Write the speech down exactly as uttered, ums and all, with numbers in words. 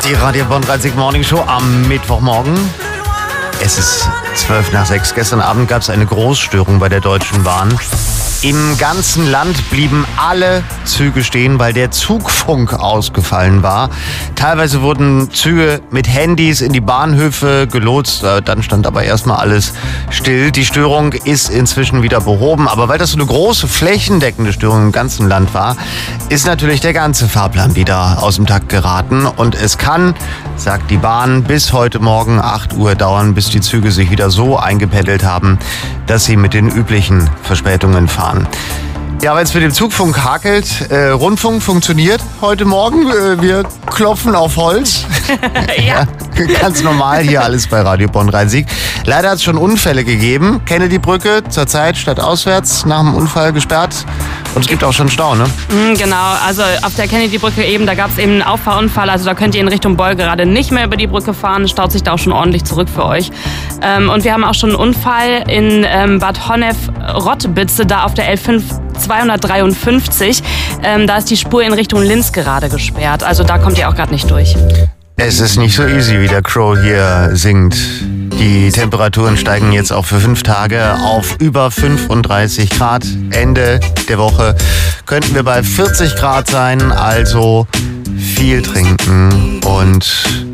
Die Radio Bonn dreißig Morning Show am Mittwochmorgen. Es ist zwölf nach sechs. Gestern Abend gab es eine Großstörung bei der Deutschen Bahn. Im ganzen Land blieben alle Züge stehen, weil der Zugfunk ausgefallen war. Teilweise wurden Züge mit Handys in die Bahnhöfe gelotst. Dann stand aber erstmal alles still. Die Störung ist inzwischen wieder behoben. Aber weil das so eine große, flächendeckende Störung im ganzen Land war, ist natürlich der ganze Fahrplan wieder aus dem Takt geraten. Und es kann, sagt die Bahn, bis heute Morgen acht Uhr dauern, bis die Züge sich wieder so eingependelt haben, dass sie mit den üblichen Verspätungen fahren. Ja, weil es mit dem Zugfunk hakelt, äh, Rundfunk funktioniert heute Morgen. Äh, wir klopfen auf Holz. Ja. Ganz normal hier alles bei Radio Bonn Rhein-Sieg. Leider hat es schon Unfälle gegeben. Kennedy-Brücke zurzeit statt auswärts nach dem Unfall gesperrt. Und es gibt auch schon Stau, ne? Mm, genau, also auf der Kennedy-Brücke eben, da gab es eben einen Auffahrunfall. Also da könnt ihr in Richtung Beul gerade nicht mehr über die Brücke fahren. Staut sich da auch schon ordentlich zurück für euch. Ähm, und wir haben auch schon einen Unfall in ähm, Bad Honnef-Rottbitze, da auf der L fünf zweihundertdreiundfünfzig. Ähm, da ist die Spur in Richtung Linz gerade gesperrt. Also da kommt ihr auch gerade nicht durch. Es ist nicht so easy, wie der Crow hier singt. Die Temperaturen steigen jetzt auch für fünf Tage auf über fünfunddreißig Grad. Ende der Woche könnten wir bei vierzig Grad sein, also viel trinken und